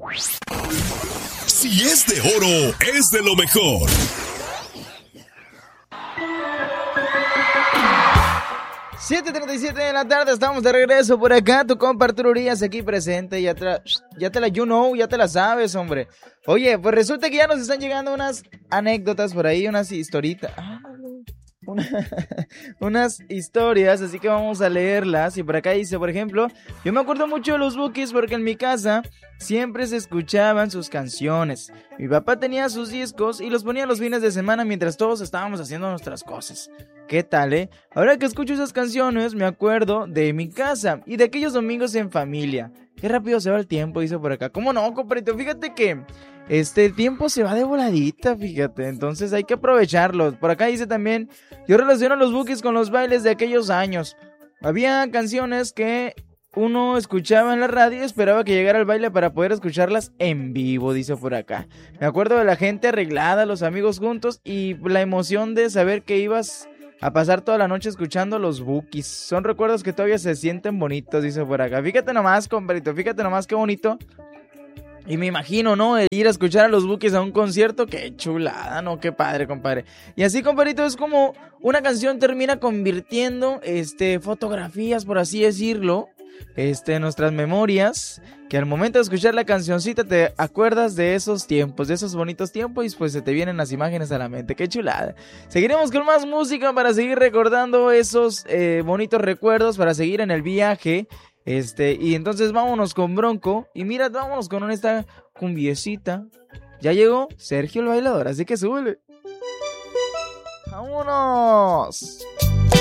Si es de oro, es de lo mejor. $7:37 de la tarde, estamos de regreso por acá. Tu compa Arturo Urias aquí presente. Ya te la sabes, hombre. Oye, pues resulta que ya nos están llegando unas anécdotas por ahí, unas historitas. Unas historias, así que vamos a leerlas. Y por acá dice, por ejemplo, yo me acuerdo mucho de los Bukis porque en mi casa siempre se escuchaban sus canciones. Mi papá tenía sus discos y los ponía los fines de semana mientras todos estábamos haciendo nuestras cosas. ¿Qué tal, Ahora que escucho esas canciones me acuerdo de mi casa y de aquellos domingos en familia. Qué rápido se va el tiempo, dice por acá. ¿Cómo no, compadrito? Fíjate que el tiempo se va de voladita, fíjate. Entonces hay que aprovecharlo. Por acá dice también, yo relaciono los Bukis con los bailes de aquellos años. Había canciones que uno escuchaba en la radio y esperaba que llegara el baile para poder escucharlas en vivo, dice por acá. Me acuerdo de la gente arreglada, los amigos juntos y la emoción de saber que ibas a pasar toda la noche escuchando los Bukis. Son recuerdos que todavía se sienten bonitos, dice por acá. Fíjate nomás, compadrito, fíjate nomás qué bonito. Y me imagino, ¿no? El ir a escuchar a los Bukis a un concierto, qué chulada, ¿no? Qué padre, compadre. Y así, compadrito, es como una canción termina convirtiendo, fotografías, por así decirlo, en nuestras memorias, que al momento de escuchar la cancioncita te acuerdas de esos tiempos, de esos bonitos tiempos, y pues se te vienen las imágenes a la mente. ¡Qué chulada! Seguiremos con más música para seguir recordando esos bonitos recuerdos, para seguir en el viaje. Y entonces vámonos con Bronco. Y mira, vámonos con esta cumbiecita. Ya llegó Sergio el Bailador, así que súbele. ¡Vámonos!